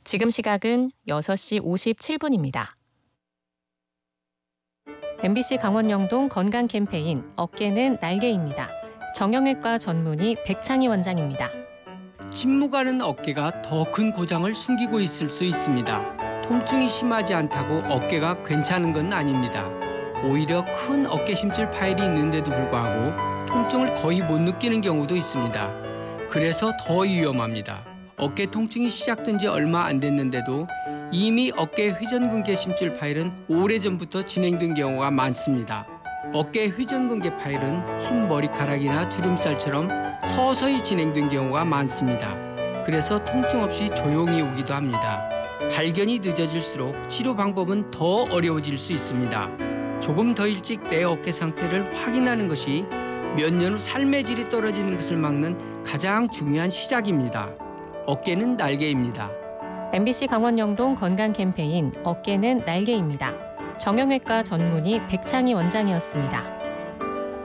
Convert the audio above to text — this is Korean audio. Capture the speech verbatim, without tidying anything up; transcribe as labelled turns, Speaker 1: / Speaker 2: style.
Speaker 1: 지금 시각은 여섯 시 오십칠 분입니다. 엠비씨 강원영동 건강 캠페인 어깨는 날개입니다. 정형외과 전문의 백창희 원장입니다.
Speaker 2: 침묵하는 어깨가 더 큰 고장을 숨기고 있을 수 있습니다. 통증이 심하지 않다고 어깨가 괜찮은 건 아닙니다. 오히려 큰 어깨 심줄 파열이 있는데도 불구하고 통증을 거의 못 느끼는 경우도 있습니다. 그래서 더 위험합니다. 어깨 통증이 시작된 지 얼마 안 됐는데도 이미 어깨 회전근개 심줄 파열은 오래전부터 진행된 경우가 많습니다. 어깨 회전근개 파열은 흰 머리카락이나 주름살처럼 서서히 진행된 경우가 많습니다. 그래서 통증 없이 조용히 오기도 합니다. 발견이 늦어질수록 치료 방법은 더 어려워질 수 있습니다. 조금 더 일찍 내 어깨 상태를 확인하는 것이 몇 년 후 삶의 질이 떨어지는 것을 막는 가장 중요한 시작입니다. 어깨는 날개입니다.
Speaker 1: 엠비씨 강원영동 건강 캠페인 어깨는 날개입니다. 정형외과 전문의 백창희 원장이었습니다.